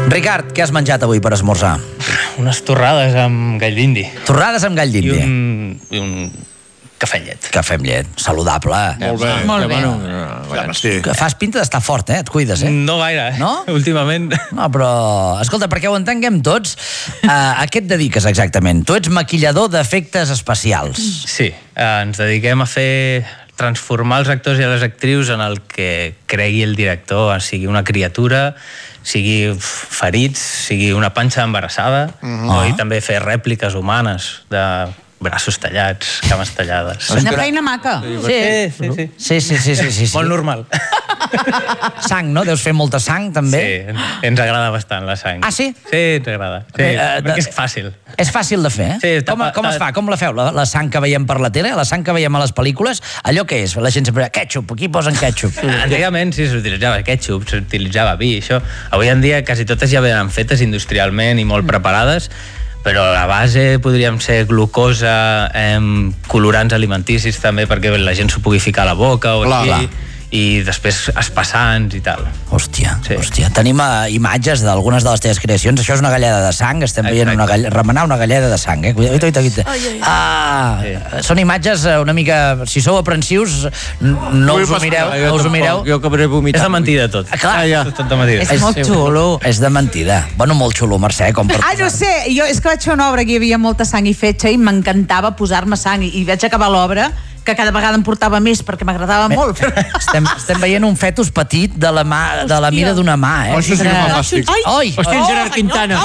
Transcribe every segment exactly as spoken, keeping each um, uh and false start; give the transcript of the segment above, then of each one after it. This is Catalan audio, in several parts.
Ricard, què has menjat avui per esmorzar? Unes torrades amb gall d'indi. Torrades amb gall d'indi. I un, i un cafè amb llet. Cafè amb llet, saludable. Molt bé. Molt bé. Bueno, sí. Que fas pinta d'estar fort, eh? Et cuides, eh? No gaire, No? últimament. No, però... Escolta, perquè ho entenguem tots, uh, a què et dediques exactament? Tu ets maquillador d'efectes especials. Sí, eh, ens dediquem a fer transformar els actors i les actrius en el que cregui el director, sigui una criatura, sigui ferits, sigui una panxa embarassada, uh-huh. i també fer rèpliques humanes de braços tallats, cames tallades. Una feina maca. Sí, sí, sí. Sí, sí, sí, sí, sí, sí. Molt normal. Sang, no? Deus fer molta sang, també? Sí, ens agrada bastant la sang. Ah, sí? Sí, ens agrada. Sí, Eh, eh, perquè és fàcil. És fàcil de fer, eh? Sí, com, tapa- com es fa? Com la feu? La, la sang que veiem per la tele? La sang que veiem a les pel·lícules? Allò què és? La gent sempre... Ketchup, aquí posen ketchup. Antigament sí s'utilitzava ketchup, s'utilitzava vi, això. Avui en dia quasi totes ja venen fetes industrialment i molt preparades, però la base podríem ser glucosa, eh, colorants alimenticis també perquè la gent s'ho pugui ficar a la boca o Clar, així, clar. i després espessants i tal. Hòstia, Sí. hòstia. Tenim uh, imatges d'algunes de les teves creacions. Això és una galleda de sang. Estem Exacte. veient una galleda, remenar una galleda de sang, eh? Cuida, cuida, cuida. Ah, Sí. són imatges uh, una mica... Si sou aprensius, n- no us ho mireu. No us ho mireu. Jo acabaré vomitant. És de mentida tot. Ah, clar. Ah, ja. És tot de mentida. És molt xulo. És de mentida. Bueno, molt xulo, Mercè, com per... Ah, no sé, jo és que vaig fer una obra que hi havia molta sang i fetge i m'encantava posar-me sang i, i vaig acabar l'obra que cada vegada em portava més perquè m'agradava molt. Estem, estem veient un fetus petit de la, mà, de la mida d'una mà, eh? Oh, això sí que m'ha fàstic. Ai, Oi! Hòstia, en Gerard Quintana.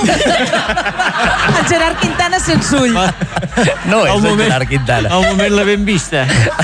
el Gerard Quintana sense ull. No és Al el moment- Gerard Quintana. Al moment la ben vista.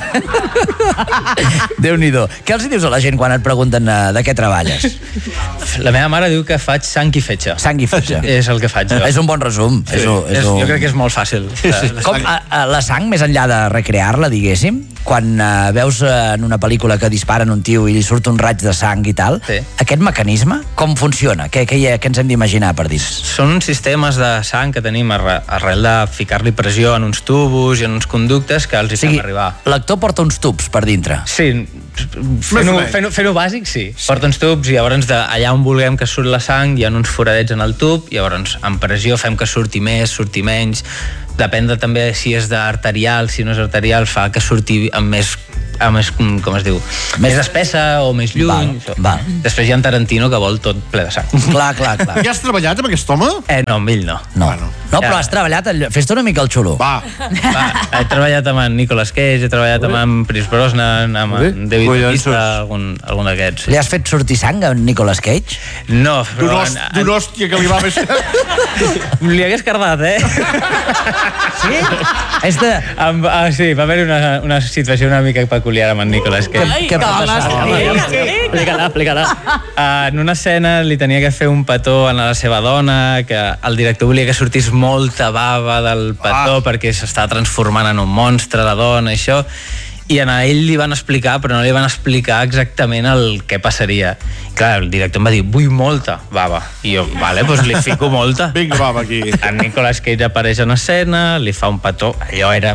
Déu-n'hi-do. Què els hi dius a la gent quan et pregunten uh, de què treballes? La meva mare diu que faig sang i fetge. Sang i fetge. És el que faig jo. És un bon resum. Sí, és un, és és, un... jo crec que és molt fàcil. Com, a, a, la sang, més enllà de recrear-la, diguéssim, quan uh, veus uh, en una pel·lícula que disparen un tio i li surt un raig de sang i tal, Sí. aquest mecanisme, com funciona? Què, què, hi ha, què ens hem d'imaginar per dins? Són uns sistemes de sang que tenim arre, arrel de ficar-li pressió en uns tubos i en uns conductes que els hi O sigui, fem arribar. l'actor porta uns tubs per dintre. Sí, fent-ho menys. fent fent bàsic, sí. Porta uns tubs i llavors de allà on vulguem que surt la sang hi ha uns foradets en el tub i llavors amb pressió fem que surti més, surti menys. Depèn de, també si és d'arterial, si no és arterial, fa que surti amb més, amb més com es diu, més, més espessa o més lluny. Val, això. val. Després hi ha en Tarantino que vol tot ple de sang. Clar, clar, clar. Ja has treballat amb aquest home? Eh, no, amb ell no. No, Bueno. no però Ja. has treballat... el- Fes-te una mica el xulo. Va. Va, he treballat amb en Nicolas Cage, he treballat amb en Pierce Brosnan, amb en David Collonsos. Bautista, algun, algun d'aquests. Li has fet sortir sang a en Nicolas Cage? No, D'un però... host- d'un hòstia que li va més... Li hagués cardat, eh? Sí? És de... Amb, ah, sí, va haver una, una situació una mica peculiar amb en Nicolas Cage. Què va passar? Explica-la, explica-la. Uh, en una escena li tenia que fer un petó a la seva dona, que el director volia que sortís molta bava del petó ah. perquè s'està transformant en un monstre, la dona, això, i a ell li van explicar, però no li van explicar exactament el què passaria. Clar, el director em va dir, vull molta bava. I jo, vale, doncs li fico molta. Vinga, va, va, aquí. En Nicolas Cage apareix en escena, li fa un petó, allò era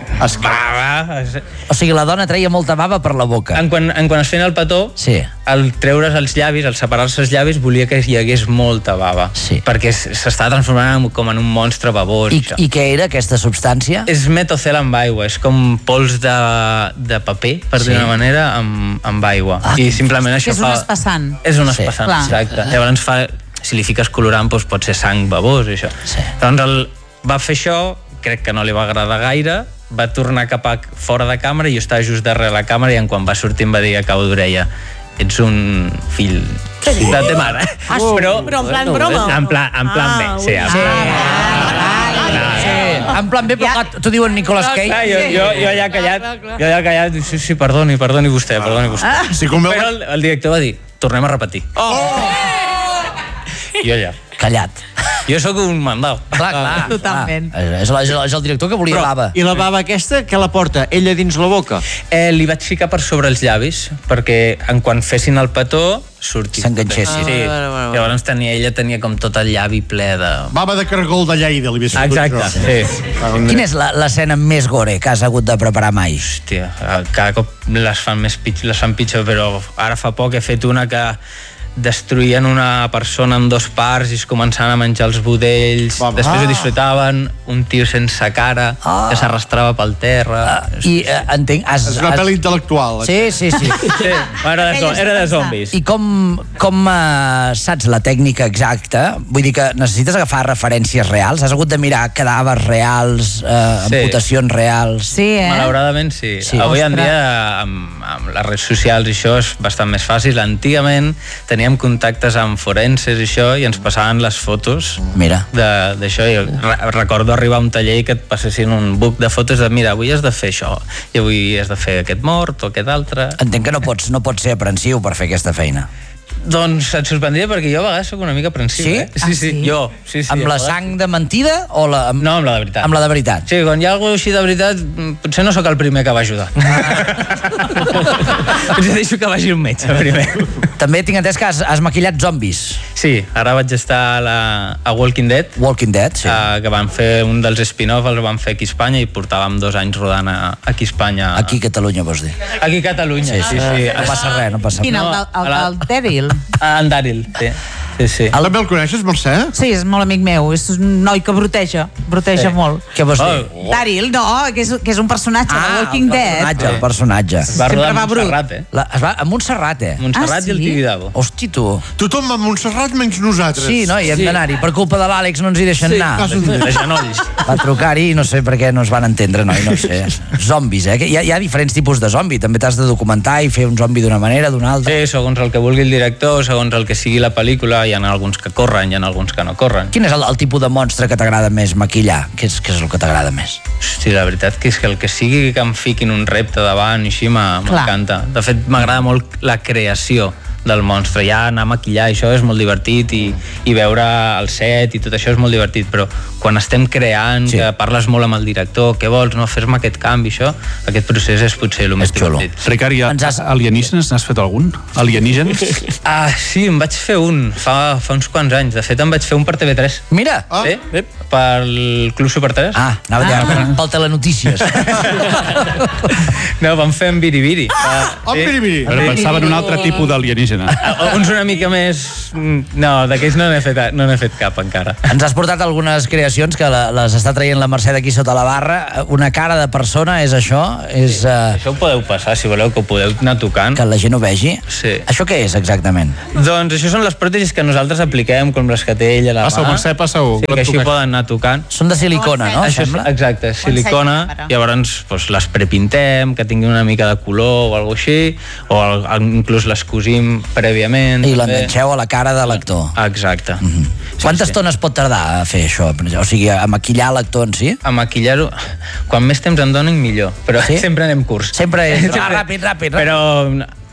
bava. O sigui, la dona treia molta bava per la boca. En quan, en quan es feien el petó, Sí. al treure's els llavis, al separar-se els llavis, volia que hi hagués molta bava. Sí. Perquè s- s'està transformant en- com en un monstre babós. I, això. I què era aquesta substància? És metocel amb aigua, és com pols de, de paper, per Sí. dir-ho d'una manera, amb, amb aigua. Ah, I simplement això És fa... un espessant. És un Sí. espessant, Clar. exacte. Llavors fa, si li fiques colorant, doncs pot ser sang babós, i això. Sí. Doncs el, va fer això, crec que no li va agradar gaire, va tornar cap a fora de càmera i jo estava just darrere la càmera i en quan va sortir em va dir a cau d'orella, ets un fill de te mare. Ah, però, Però en plan broma. en plan, en plan Ah, B, sí, en Sí. plan B. Sí. En plan bé, però clar, t'ho diu en Nicolas Clar, Cage. jo, jo, jo allà callat, Clar, clar, clar. jo allà callat, sí, sí, perdoni, perdoni vostè, perdoni vostè. Si com veu... Però el, el director va dir, tornem a repetir. Oh! I jo allà. Callat. Jo sóc un mandau. Clar, clar. Totalment. clar. És, és, és el director que volia Però, bava. I la bava aquesta, que la porta ella dins la boca? Eh, li vaig ficar per sobre els llavis, perquè en quan fessin el petó, sortís. S'enganxessin. Sí. Ah, vale, vale, vale. Llavors tenia, ella tenia com tot el llavi ple de... Bava de cargol de Lleida, li havia sortit Exacte, això. sí. Quina és la- l'escena més gore que has hagut de preparar mai? Hòstia, cada cop les fan més pitjor, les fan pitjor, però ara fa poc he fet una que destruïen una persona en dos parts i es començaven a menjar els budells, Va, va. després ho disfrutaven, un tio sense cara Ah. que s'arrastrava pel terra. Uh, I uh, entenc... Has, És una pel·li intel·lectual. Sí, sí, sí. Sí, era de, zo- era de zombis. I com, com uh, saps la tècnica exacta? Vull dir que necessites agafar referències reals? Has hagut de mirar cadàvers reals, uh, Sí. amputacions reals? Sí, eh? Malauradament sí. Sí. Avui en Ostres. dia amb, amb les redes socials i això és bastant més fàcil. Antigament teníem contactes amb forenses i això i ens passaven les fotos Mira. de- d'això. I re recordo arribar a un taller i que et passessin un book de fotos de mira, avui has de fer això i avui has de fer aquest mort o aquest altre. Entenc que no pots, no pots ser aprensiu per fer aquesta feina. Doncs et sorprendria perquè jo a vegades soc una mica aprensiu. Sí? Eh? Sí, Ah, sí, sí? jo. Sí, sí, Amb a la vegades- sang de mentida o la... Amb, No, amb la de veritat. amb la de veritat? Sí, quan hi ha alguna així de veritat, potser no sóc el primer que va ajudar. Potser deixo que vagi un metge primer. També tinc entès que has, has maquillat zombis. Sí, ara vaig estar a, la, a Walking Dead, Walking Dead, sí. uh, que van fer un dels spin-off, els van fer aquí a Espanya i portàvem dos anys rodant a, aquí a Espanya. Aquí a Catalunya, vols dir. Aquí a Catalunya, sí, sí. sí. No passa res, no passa Quin, res. el, No, del- el, a la- el Daryl? Ah, en Daryl, sí. Sí, sí. El... També el coneixes, Mercè? Sí, és molt amic meu. És un noi que broteja. Broteja Sí. molt. Què vols dir? Oh. Daryl, no, que és, que és un personatge de Walking el Dead. personatge, el personatge. Va Sempre rodar a va brut. Montserrat, eh? La, es va a Montserrat, eh? Montserrat Ah, i el sí? Tibidabo. Hosti, tu. Tothom va a Montserrat menys nosaltres. Sí, no? I hem Sí. d'anar-hi. Per culpa de l'Àlex no ens hi deixen anar. De genolls. Va trucar-hi i no sé per què no es van entendre, noi, no sé. Zombis, eh? Que Hi ha, hi ha diferents tipus de zombi. També t'has de documentar i fer un zombi d'una manera, d'una altra. Sí, segons el que vulgui el director, segons el que sigui la pel·lícula, hi ha alguns que corren, hi ha alguns que no corren. Quin és el, el tipus de monstre que t'agrada més maquillar? Què és, què és el que t'agrada més? Sí, la veritat que és que el que sigui que em fiquin un repte davant i així m'ha- Clar. m'encanta. De fet, m'agrada molt la creació del monstre. Ja anar a maquillar, això és molt divertit i, i veure el set i tot això és molt divertit, però quan estem creant, Sí. sí. que parles molt amb el director, què vols, no, fes-me aquest canvi, això, aquest procés és potser el més És xulo. divertit. Ricard, i Ens has- alienígenes, n'has fet algun? Alienígens? Ah, sí, em vaig fer un fa, fa uns quants anys. De fet, em vaig fer un per T V tres. Mira! Ah. Sí, pel Club Super tres. Ah, anava a dir, ah. pel Telenotícies. No, vam fer en Biribiri. Oh, biribiri. Però pensava en un altre tipus d'alienígena. Ah, uns una mica més... No, d'aquells no n'he fet, no n'he fet cap encara. Ens has portat algunes creacions que la, les està traient la Mercè d'aquí sota la barra. Una cara de persona, és això? És uh, Això ho podeu passar, si voleu, que ho podeu anar tocant. que la gent ho vegi? Sí. Això què és exactament? Doncs això són les pròtesis que nosaltres apliquem, com les que té ell a la Passa-ho, mà. Mercè, passa-ho. Sí, que així poden anar tocant. Són de silicona, no? Això és, Sembla? exacte, silicona, càmera. llavors doncs, les prepintem, que tinguin una mica de color o alguna així, o el, el, inclús les cosim prèviament. I també. l'enganxeu a la cara de l'actor. Exacte. Mm -hmm. Quanta estona es pot tardar a fer això? O sigui, a maquillar l'actor en si? A maquillar-ho, quan més temps em donin millor, però Sí? sí? sempre anem curts. Sempre és, ah, ràpid, ràpid, ràpid. Però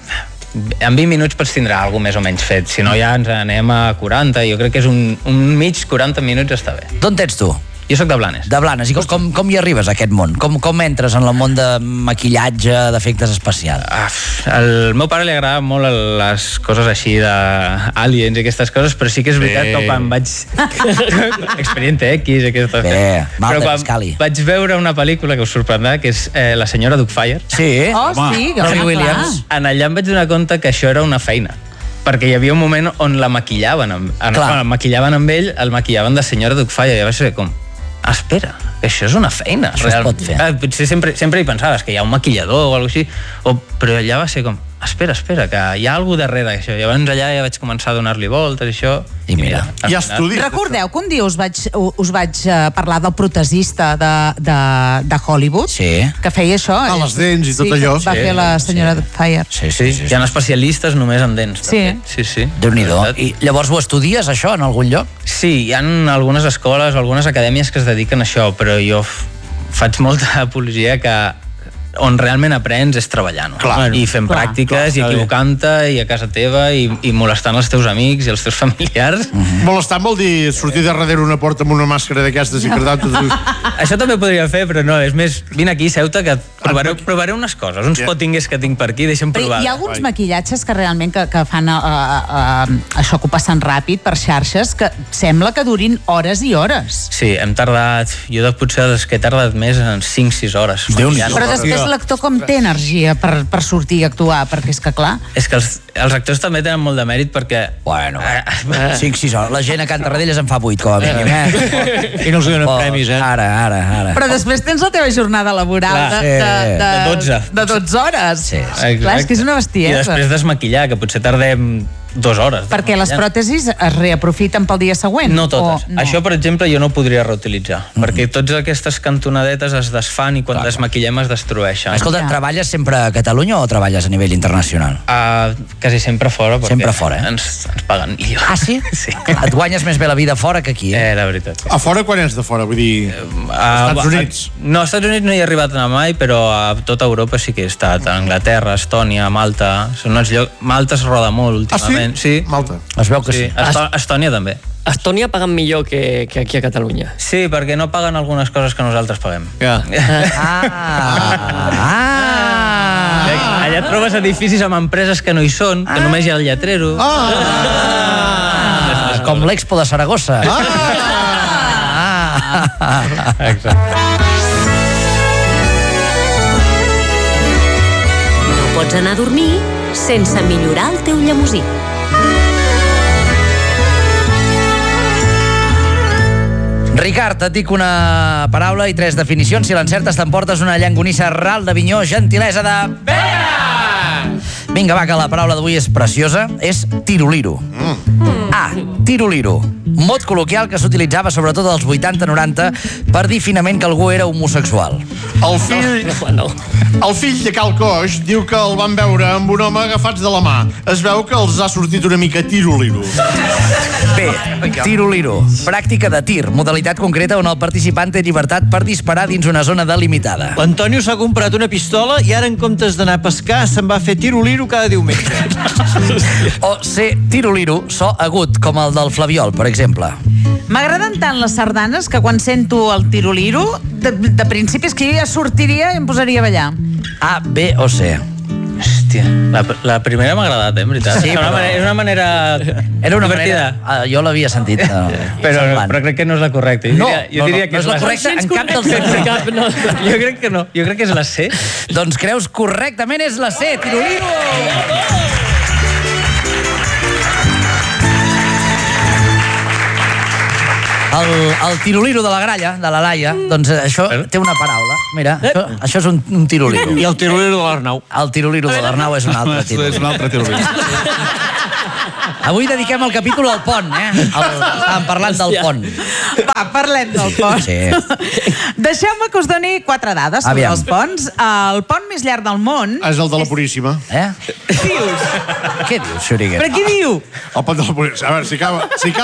en vint minuts pots tindre alguna més o menys fet, si no ja ens anem a quaranta, jo crec que és un, un mig quaranta minuts està bé. D'on ets tu? Jo sóc de Blanes. De Blanes. I com, com, com hi arribes a aquest món? Com, com entres en el món de maquillatge, d'efectes especials? Ah, al meu pare li agrada molt les coses així d'aliens i aquestes coses, però sí que és veritat que quan vaig... Expediente X i aquestes Bé, mal però de quan Pascali. vaig veure una pel·lícula que us sorprendrà, que és eh, La senyora Doubtfire, Sí. Oh, Home, sí, que Robbie clar, Williams. en allà em vaig donar compte que això era una feina, perquè hi havia un moment on la maquillaven amb, en, Clar. bueno, maquillaven amb ell, el maquillaven de senyora Doubtfire, i va ser com, ah, espera, que això és una feina. Això es pot fer. Ah, potser sempre, sempre hi pensaves que hi ha un maquillador o alguna cosa així, o, però allà va ser com, espera, espera, que hi ha alguna cosa darrere d'això. Llavors allà ja vaig començar a donar-li voltes i això. I mira. al Hi ha final- estudis. Recordeu que un dia us vaig, us vaig eh, parlar del protesista de, de, de Hollywood? Sí. Que feia això. Ah, les dents i tot sí, allò. Que va Sí, fer la senyora sí. Fire. Sí, Sí, sí, hi ha especialistes només en dents. Sí. també. Sí, sí. Déu-n'hi-do. La veritat. I llavors ho estudies, això, en algun lloc? Sí, hi ha algunes escoles o algunes acadèmies que es dediquen a això, però jo f- faig molta apologia que on realment aprens és treballant, no? Clar. I fent Clar. pràctiques, i equivocant-te, i a casa teva, i, i molestant els teus amics i els teus familiars. Molestant vol dir sortir de darrere una porta amb una màscara d'aquestes i cridar tots els... Això també podria fer, però no, és més, vine aquí, seu-te, que provaré, provaré unes coses, uns Ja. pottingues que tinc per aquí, deixa'm Però provar. hi ha alguns maquillatges que realment que, que fan uh, uh, això que ho passen ràpid per xarxes que sembla que durin hores i hores. Sí, hem tardat, jo de potser els que he tardat més en cinc sis hores. Déu-n'hi-do. Ja no- Però després l'actor com té energia per, per sortir i actuar? Perquè és que, clar... És que els, els actors també tenen molt de mèrit perquè... Bueno, cinc sis hores. La gent a Can Tarradellas en fa vuit, com a mínim, eh? I no els donen premis, eh? Ara, ara, ara. Però després tens la teva jornada laboral Clar, de, de, de, de dotze. de dotze hores. Sí, sí. Clar, és que és una I bestiesa. després desmaquillar, que potser tardem dues hores. Perquè les pròtesis es reaprofiten pel dia següent? No totes. O no? Això, per exemple, jo no ho podria reutilitzar, mm -hmm. perquè totes aquestes cantonadetes es desfan i quan Clar, desmaquillem es destrueixen. Escolta, Ja. treballes sempre a Catalunya o treballes a nivell internacional? Uh, quasi sempre fora, perquè Sempre fora, eh? ens, ens paguen millor. Ah, sí? Sí. Et guanyes més bé la vida fora que aquí, eh? Eh, la veritat. A fora quan és de fora? Vull dir, A Estats Units. No, als Estats Units no hi he arribat a anar mai, però a tota Europa sí que he estat. A Anglaterra, Estònia, Malta... Són uns llocs... Malta es roda molt Ah, sí? últimament. Sí? Malta. Es veu que sí. Sí, Esto- Estònia també. A Estònia paguen millor que, que aquí a Catalunya. Sí, perquè no paguen algunes coses que nosaltres paguem. Ja. Ah! Ah! Allà et trobes edificis amb empreses que no hi són, que només hi ha el lletrero. Ah! Com l'Expo de Saragossa. Ah! Exacte. No pots anar a dormir sense millorar el teu llemosí. Ricard, et dic una paraula i tres definicions. Si l'encertes t'emportes una llangonissa ral de Vinyó, gentilesa de... Vinga, va, que la paraula d'avui és preciosa. És tiroliro. A. Tiroliro. Mot col·loquial que s'utilitzava sobretot als vuitanta noranta per dir finament que algú era homosexual. El fill, No, no. el fill de Cal Coix diu que el van veure amb un home agafats de la mà. Es veu que els ha sortit una mica tiroliro. B. Tiroliro. Pràctica de tir, modalitat concreta on el participant té llibertat per disparar dins una zona delimitada. L'Antonio s'ha comprat una pistola i ara, en comptes d'anar a pescar, se'n va fer tiroliro cada diumenge. O C. Tiroliro, so agut, com el del Flabiol, per exemple. M'agraden tant les sardanes que quan sento el tiroliro, de, de principi és que jo ja sortiria i em posaria a ballar. A, B o C. Hòstia, la, la primera m'ha agradat, eh, en veritat. Sí, és, una però- manera, és una manera Era una divertida. manera... Ah, jo l'havia sentit. No, Però, semblant. però crec que no és la correcta. Jo No, diria, jo no, diria no, que no és la correcta en cap dels Cap, no. Jo crec que no. Jo crec que és la C. Doncs creus correctament és la C, tiroliro! El, el tiroliro de la gralla, de la Laia, doncs això té una paraula. Mira, això, això és un, un tiroliro. I el tiroliro de l'Arnau. El tiroliro de l'Arnau és un altre És tiroliro. un altre tiroliro. Avui dediquem el capítol al pont, eh? El, estàvem parlant del pont. Va, parlem del pont. Sí. Deixeu-me que us doni quatre dades sobre Aviam. els ponts. El pont més llarg del món... És el de la Puríssima. Eh? Dius? Què dius, Xuriguer? Però qui diu? El pont de la Puríssima. A veure, si acaba... Si acaba